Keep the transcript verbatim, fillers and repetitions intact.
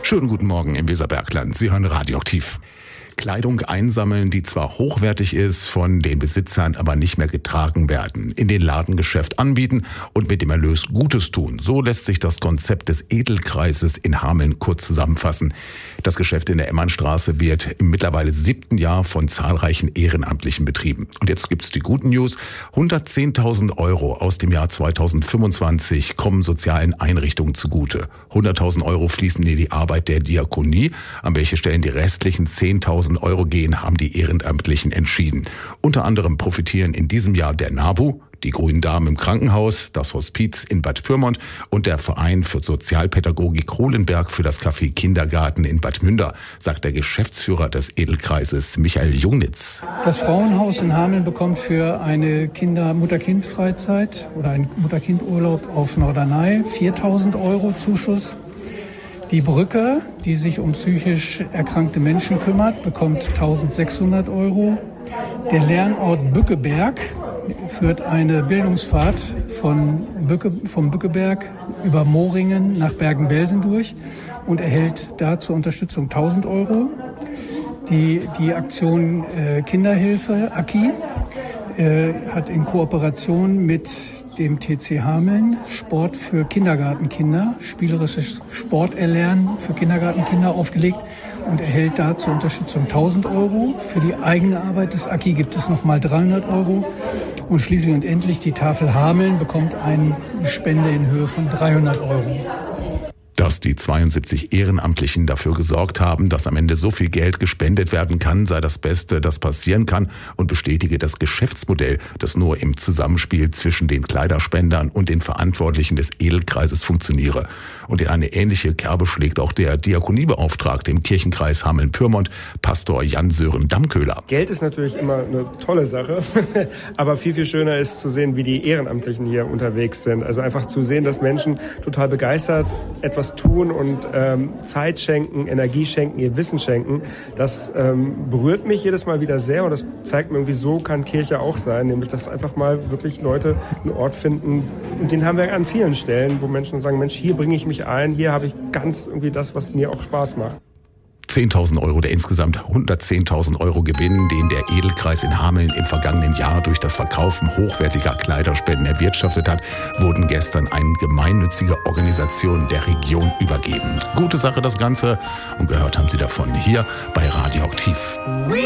Schönen guten Morgen im Weserbergland. Sie hören Radioaktiv. Kleidung einsammeln, die zwar hochwertig ist, von den Besitzern aber nicht mehr getragen werden, in den Ladengeschäft anbieten und mit dem Erlös Gutes tun. So lässt sich das Konzept des Edelkreises in Hameln kurz zusammenfassen. Das Geschäft in der Emmernstraße wird im mittlerweile siebten Jahr von zahlreichen Ehrenamtlichen betrieben. Und jetzt gibt's die guten News. hundertzehntausend Euro aus dem Jahr zweitausendfünfundzwanzig kommen sozialen Einrichtungen zugute. hunderttausend Euro fließen in die Arbeit der Diakonie. An welche Stellen die restlichen zehntausend Euro gehen, haben die Ehrenamtlichen entschieden. Unter anderem profitieren in diesem Jahr der NABU, die Grünen Damen im Krankenhaus, das Hospiz in Bad Pyrmont und der Verein für Sozialpädagogik Hohlenberg für das Café Kindergarten in Bad Münder, sagt der Geschäftsführer des Edelkreises, Michael Jungnitz. Das Frauenhaus in Hameln bekommt für eine Kinder-, Mutter-Kind-Freizeit oder einen Mutter-Kind-Urlaub auf Norderney viertausend Euro Zuschuss. Die Brücke, die sich um psychisch erkrankte Menschen kümmert, bekommt eintausendsechshundert Euro. Der Lernort Bückeberg führt eine Bildungsfahrt von Bücke, vom Bückeberg über Moringen nach Bergen-Belsen durch und erhält da zur Unterstützung tausend Euro. Die, die Aktion äh, Kinderhilfe, A K I, äh, hat in Kooperation mit dem T C Hameln Sport für Kindergartenkinder, spielerisches Sporterlernen für Kindergartenkinder aufgelegt und erhält da zur Unterstützung tausend Euro. Für die eigene Arbeit des A K I gibt es nochmal dreihundert Euro. Und schließlich und endlich die Tafel Hameln bekommt eine Spende in Höhe von dreihundert Euro. Dass die zweiundsiebzig Ehrenamtlichen dafür gesorgt haben, dass am Ende so viel Geld gespendet werden kann, sei das Beste, das passieren kann, und bestätige das Geschäftsmodell, das nur im Zusammenspiel zwischen den Kleiderspendern und den Verantwortlichen des Edelkreises funktioniere. Und in eine ähnliche Kerbe schlägt auch der Diakoniebeauftragte im Kirchenkreis Hameln-Pyrmont, Pastor Jan-Sören Dammköhler. Geld ist natürlich immer eine tolle Sache, aber viel, viel schöner ist zu sehen, wie die Ehrenamtlichen hier unterwegs sind. Also einfach zu sehen, dass Menschen total begeistert etwas tun und ähm, Zeit schenken, Energie schenken, ihr Wissen schenken. Das ähm, berührt mich jedes Mal wieder sehr und das zeigt mir irgendwie, so kann Kirche auch sein, nämlich dass einfach mal wirklich Leute einen Ort finden, und den haben wir an vielen Stellen, wo Menschen sagen, Mensch, hier bringe ich mich ein, hier habe ich ganz irgendwie das, was mir auch Spaß macht. zehntausend Euro der insgesamt hundertzehntausend Euro Gewinn, den der Edelkreis in Hameln im vergangenen Jahr durch das Verkaufen hochwertiger Kleiderspenden erwirtschaftet hat, wurden gestern an gemeinnützige Organisationen der Region übergeben. Gute Sache das Ganze, und gehört haben Sie davon hier bei Radioaktiv.